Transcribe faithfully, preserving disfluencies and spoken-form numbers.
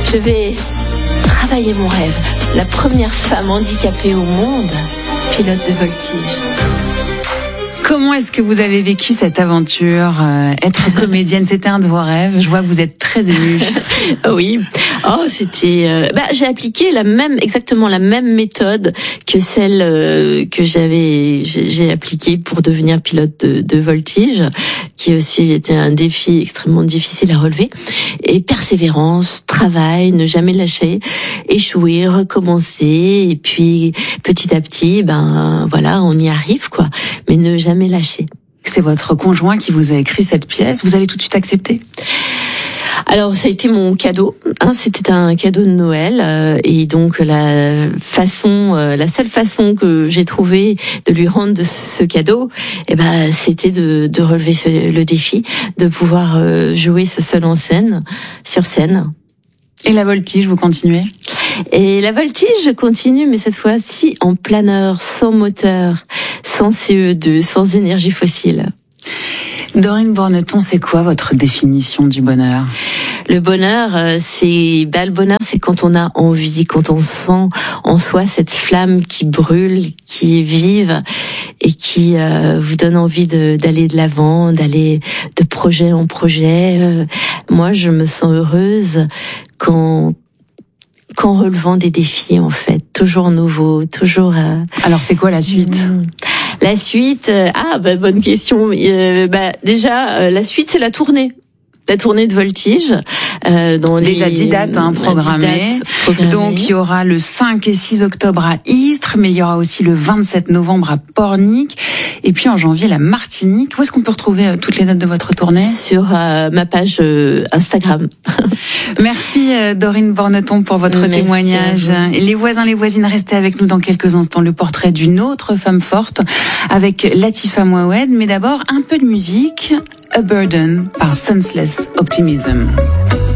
Je vais travailler mon rêve. La première femme handicapée au monde, pilote de voltige. Comment est-ce que vous avez vécu cette aventure, euh, être comédienne? C'était un de vos rêves. Je vois que vous êtes très émue. Oui. Oh, c'était. Euh, bah, j'ai appliqué la même, exactement la même méthode que celle euh, que j'avais, j'ai, j'ai appliquée pour devenir pilote de, de voltige, qui aussi était un défi extrêmement difficile à relever. Et persévérance, travail, ne jamais lâcher, échouer, recommencer, et puis petit à petit, ben voilà, on y arrive quoi. Mais ne jamais lâcher. C'est votre conjoint qui vous a écrit cette pièce. Vous avez tout de suite accepté? Alors ça a été mon cadeau, hein, c'était un cadeau de Noël euh, et donc la façon, euh, la seule façon que j'ai trouvé de lui rendre de ce cadeau, eh ben c'était de, de relever ce, le défi, de pouvoir euh, jouer ce seul en scène, sur scène. Et la voltige, vous continuez? Et la voltige, je continue, mais cette fois-ci en planeur, sans moteur, sans C E deux, sans énergie fossile. Dorine Borneton, c'est quoi votre définition du bonheur? Le bonheur, c'est, bah, le bonheur, c'est quand on a envie, quand on sent en soi cette flamme qui brûle, qui est vive et qui euh, vous donne envie de, d'aller de l'avant, d'aller de projet en projet. Euh, moi, je me sens heureuse quand qu'en relevant des défis, en fait, toujours nouveaux, toujours. Euh... Alors, c'est quoi la suite? Mmh. La suite, euh, ah, bah, bonne question. Euh, bah, déjà, euh, la suite, c'est la tournée. La tournée de voltige. Euh, dans Déjà les, dix dates hein, programmées. dix dates programmées. Donc il y aura le cinq et six octobre à Istres, mais il y aura aussi le vingt-sept novembre à Pornic, et puis en janvier la Martinique. Où est-ce qu'on peut retrouver euh, toutes les dates de votre tournée? Sur euh, ma page euh, Instagram. Merci euh, Dorine Borneton pour votre Merci témoignage. Et les voisins, les voisines, restez avec nous dans quelques instants. Le portrait d'une autre femme forte avec Latifa Mouawed. Mais d'abord, un peu de musique. A Burden par Senseless Optimism.